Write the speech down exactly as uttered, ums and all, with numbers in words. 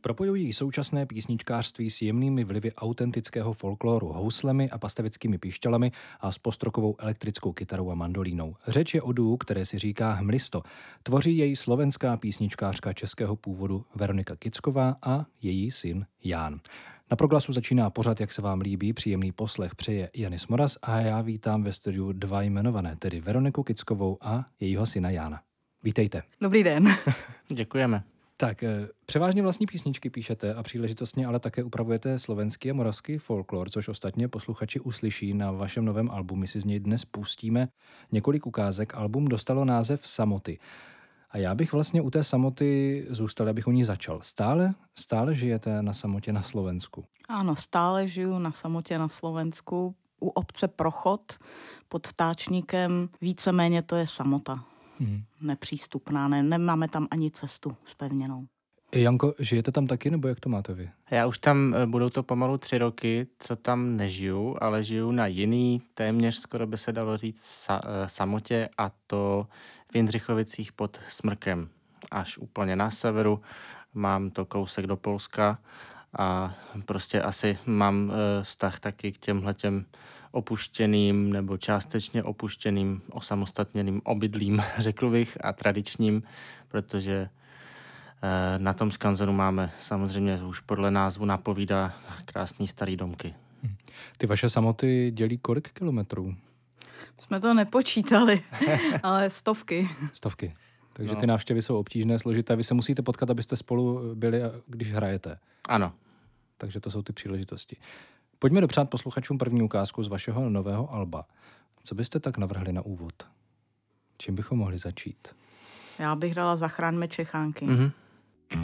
Propojují současné písničkářství s jemnými vlivy autentického folkloru, houslemi a pastavickými píšťalami a s postrokovou elektrickou kytarou a mandolínou. Řeč je o duu, které si říká Hmlisto. Tvoří jej slovenská písničkářka českého původu Veronika Kicková a její syn Ján. Na Proglasu začíná pořad, jak se vám líbí, příjemný poslech přeje Janis Moras a já vítám ve studiu dva jmenované, tedy Veroniku Kickovou a jejího syna Jána. Vítejte. Dobrý den. Děkujeme. Tak, převážně vlastní písničky píšete a příležitostně ale také upravujete slovenský a moravský folklor, což ostatně posluchači uslyší na vašem novém albu. My si z něj dnes pustíme několik ukázek. Album dostalo název Samoty. A já bych vlastně u té samoty zůstal, abych u ní začal. Stále, stále žijete na samotě na Slovensku? Áno, stále žiju na samotě na Slovensku. U obce Prochod pod Vtáčníkem víceméně to je samota. Hmm. Nepřístupná, ne, nemáme tam ani cestu zpevněnou. Janko, žijete tam taky, nebo jak to máte vy? Já už tam, budou to pomalu tři roky, co tam nežiju, ale žiju na jiný, téměř skoro by se dalo říct sa, samotě, a to v Jindřichovicích pod Smrkem. Až úplně na severu, mám to kousek do Polska a prostě asi mám vztah taky k těmhletěm opuštěným nebo částečně opuštěným, osamostatněným obydlím, řekl bych, a tradičním, protože na tom skanzenu máme samozřejmě už podle názvu napovídá krásný starý domky. Ty vaše samoty dělí kolik kilometrů? Jsme to nepočítali, ale stovky. Stovky. Takže no. Ty návštěvy jsou obtížné, složité. Vy se musíte potkat, abyste spolu byli, když hrajete. Ano. Takže to jsou ty příležitosti. Pojďme dopřát posluchačům první ukázku z vašeho nového alba. Co byste tak navrhli na úvod? Čím bychom mohli začít? Já bych dala Zachraňme Čechánky. Mm-hmm.